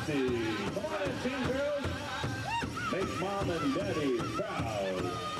Come on, teen girls. Make mom and daddy proud.